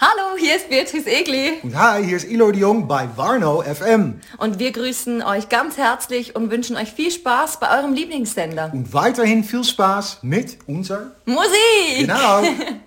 Hallo, hier ist Beatrice Egli. Und hi, hier ist Ilo de Jong bei Warno FM. Und wir grüßen euch ganz herzlich und wünschen euch viel Spaß bei eurem Lieblingssender. Und weiterhin viel Spaß mit unserer Musik! Genau.